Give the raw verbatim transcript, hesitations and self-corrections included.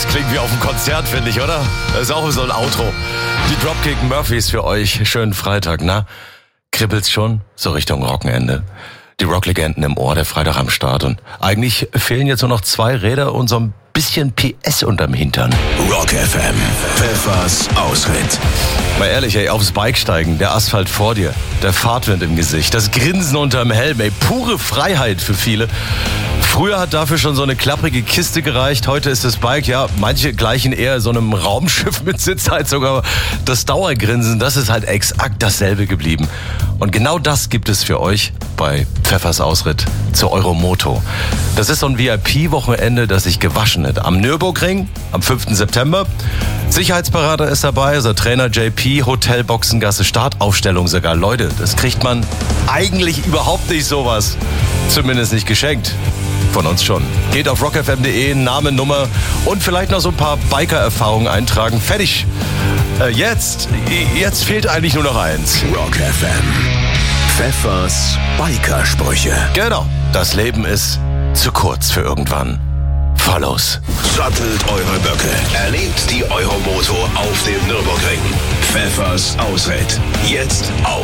Klingt wie auf einem Konzert, finde ich, oder? Das ist auch so ein Outro. Die Dropkick Murphys für euch. Schönen Freitag, na? Kribbelt's schon? So Richtung Rockenende. Die Rocklegenden im Ohr, der Freitag am Start. Und eigentlich fehlen jetzt nur noch zwei Räder und so ein bisschen P S unterm Hintern. Rock F M, Pfeffers Ausritt. Mal ehrlich, ey, aufs Bike steigen, der Asphalt vor dir, der Fahrtwind im Gesicht, das Grinsen unterm Helm, ey, pure Freiheit für viele. Früher hat dafür schon so eine klapprige Kiste gereicht, heute ist das Bike, ja, manche gleichen eher so einem Raumschiff mit Sitzheizung, aber das Dauergrinsen, das ist halt exakt dasselbe geblieben. Und genau das gibt es für euch bei Pfeffers Ausritt zur Euromoto. Das ist so ein V I P-Wochenende, das sich gewaschen hat. Am Nürburgring, am fünften September. Sicherheitsberater ist dabei, also Trainer J P, Hotel Boxengasse, Startaufstellung sogar. Leute, das kriegt man eigentlich überhaupt nicht sowas. Zumindest nicht geschenkt. Von uns schon. Geht auf rock f m punkt d e, Name, Nummer und vielleicht noch so ein paar Biker-Erfahrungen eintragen. Fertig. Äh, jetzt, jetzt fehlt eigentlich nur noch eins. Rock F M. Pfeffers Bikersprüche. Genau. Das Leben ist zu kurz für irgendwann. Follows. Sattelt eure Böcke. Erlebt die Euromoto auf dem Nürburgring. Pfeffers Ausritt. Jetzt auf